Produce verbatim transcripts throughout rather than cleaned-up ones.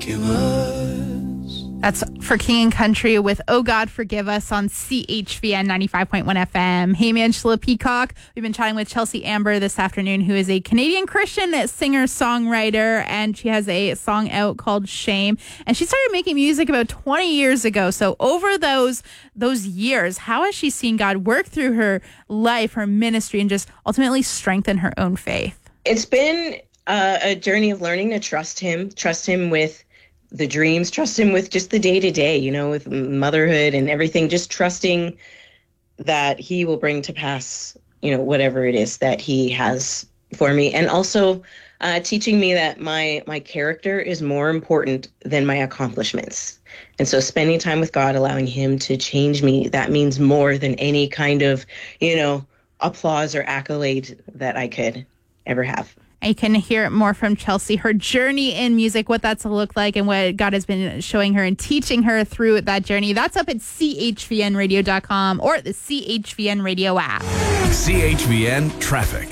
Give us. That's for King and Country with Oh God Forgive Us on C H V N ninety-five point one F M. Hey, Angela Peacock. We've been chatting with Chelsea Amber this afternoon, who is a Canadian Christian singer-songwriter, and she has a song out called Shame. And she started making music about twenty years ago. So over those those years, how has she seen God work through her life, her ministry, and just ultimately strengthen her own faith? It's been uh, a journey of learning to trust him, trust him with the dreams, trust him with just the day-to-day, you know, with motherhood and everything, just trusting that he will bring to pass, you know, whatever it is that he has for me. And also uh, teaching me that my my character is more important than my accomplishments. And so spending time with God, allowing him to change me, that means more than any kind of, you know, applause or accolade that I could ever have. You can hear it more from Chelsea, her journey in music, what that's looked like, and what God has been showing her and teaching her through that journey. That's up at C H V N radio dot com or the C H V N radio app. C H V N traffic.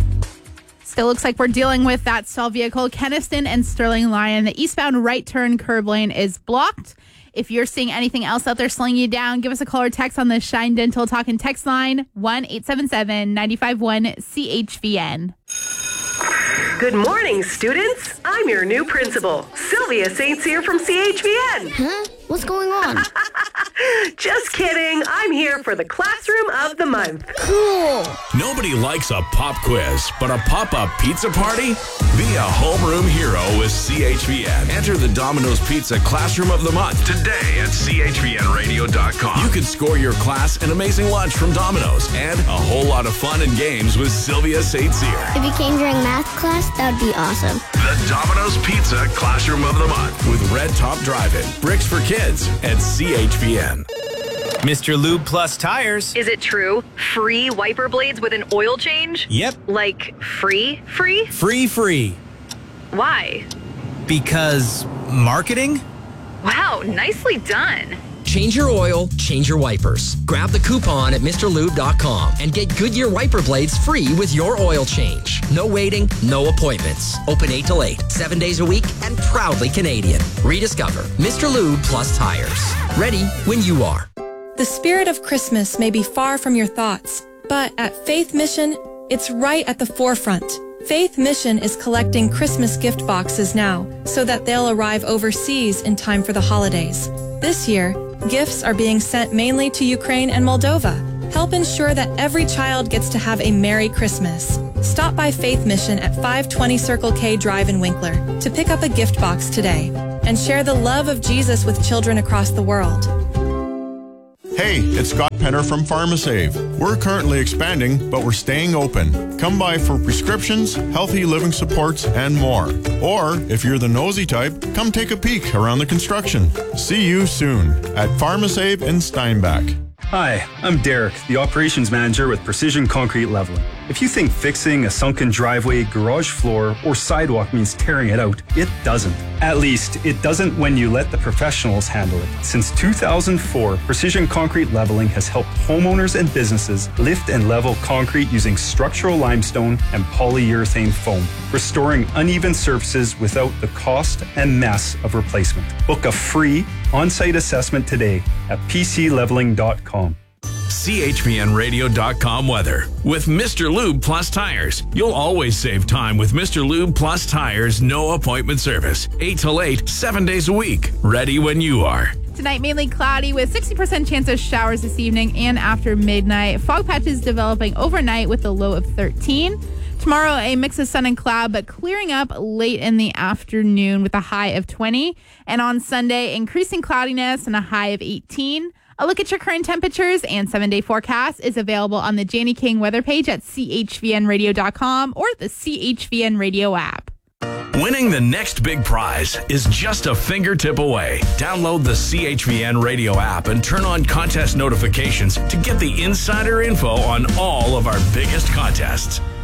Still looks like we're dealing with that stalled vehicle. Kenniston and Sterling Lyon. The eastbound right turn curb lane is blocked. If you're seeing anything else out there slowing you down, give us a call or text on the Shine Dental Talk and text line one eight seven seven, nine five one, C H V N. Good morning, students. I'm your new principal, Sylvia Saint Cyr from C H V N. Huh? What's going on? Just kidding. I'm here for the Classroom of the Month. Cool. Nobody likes a pop quiz, but a pop-up pizza party? Be a homeroom hero with C H V N. Enter the Domino's Pizza Classroom of the Month today at C H V N radio dot com. You can score your class an amazing lunch from Domino's and a whole lot of fun and games with Sylvia Saint Cyr. If you came during math class, that would be awesome. The Domino's Pizza Classroom of the Month with Red Top Drive-In, Bricks for Kids, and C H V N. Mister Lube Plus Tires. Is it true? Free wiper blades with an oil change? Yep. Like free, free? Free, free. Why? Because marketing? Wow, nicely done. Change your oil, change your wipers. Grab the coupon at Mr Lube dot com and get Goodyear wiper blades free with your oil change. No waiting, no appointments. Open eight till eight, seven days a week, and proudly Canadian. Rediscover Mister Lube Plus Tires. Ready when you are. The spirit of Christmas may be far from your thoughts, but at Faith Mission, it's right at the forefront. Faith Mission is collecting Christmas gift boxes now so that they'll arrive overseas in time for the holidays. This year, gifts are being sent mainly to Ukraine and Moldova. Help ensure that every child gets to have a Merry Christmas. Stop by Faith Mission at five twenty Circle K Drive in Winkler to pick up a gift box today and share the love of Jesus with children across the world. Hey, it's Scott Penner from PharmaSave. We're currently expanding, but we're staying open. Come by for prescriptions, healthy living supports, and more. Or, if you're the nosy type, come take a peek around the construction. See you soon at PharmaSave in Steinbach. Hi, I'm Derek, the operations manager with Precision Concrete Leveling. If you think fixing a sunken driveway, garage floor, or sidewalk means tearing it out, it doesn't. At least, it doesn't when you let the professionals handle it. Since two thousand four, Precision Concrete Leveling has helped homeowners and businesses lift and level concrete using structural limestone and polyurethane foam, restoring uneven surfaces without the cost and mess of replacement. Book a free on-site assessment today at p c leveling dot com. C H V N radio dot com weather. With Mister Lube Plus Tires, you'll always save time with Mister Lube Plus Tires no appointment service. eight till eight, seven days a week. Ready when you are. Tonight, mainly cloudy with sixty percent chance of showers this evening and after midnight. Fog patches developing overnight with a low of thirteen. Tomorrow, a mix of sun and cloud, but clearing up late in the afternoon with a high of twenty. And on Sunday, increasing cloudiness and a high of eighteen. A look at your current temperatures and seven-day forecast is available on the Janie King weather page at C H V N radio dot com or the C H V N radio app. Winning the next big prize is just a fingertip away. Download the C H V N radio app and turn on contest notifications to get the insider info on all of our biggest contests.